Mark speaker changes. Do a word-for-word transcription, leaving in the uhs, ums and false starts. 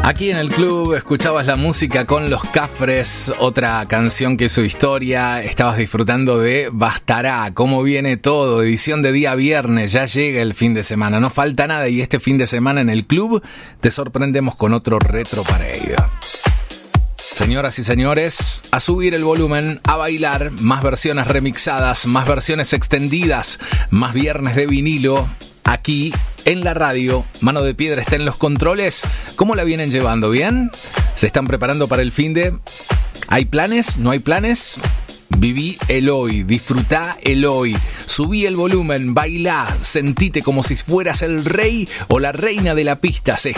Speaker 1: Aquí en el club escuchabas la música con Los Cafres, otra canción que hizo historia. Estabas disfrutando de Bastará, cómo viene todo, edición de día viernes, ya llega el fin de semana, no falta nada y este fin de semana en el club te sorprendemos con otro Retro Parade. Señoras y señores, a subir el volumen, a bailar, más versiones remixadas, más versiones extendidas, más viernes de vinilo, aquí en la radio. Mano de Piedra está en los controles. ¿Cómo la vienen llevando? ¿Bien? ¿Se están preparando para el finde? ¿Hay planes? ¿No hay planes? Viví el hoy, disfrutá el hoy, subí el volumen, bailá, sentite como si fueras el rey o la reina de la pista. Se